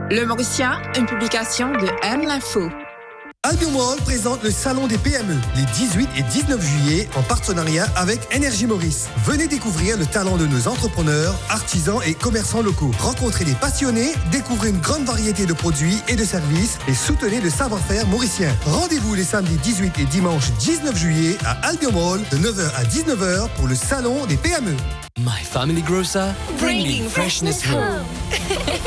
Le Mauricien, une publication de M l'Info. Albion Mall présente le Salon des PME les 18 et 19 juillet en partenariat avec Énergie Maurice. Venez découvrir le talent de nos entrepreneurs, artisans et commerçants locaux. Rencontrez des passionnés, découvrez une grande variété de produits et de services et soutenez le savoir-faire mauricien. Rendez-vous les samedis 18 et dimanche 19 juillet à Albion Mall de 9h à 19h pour le Salon des PME. My Family Grocer, bringing freshness home.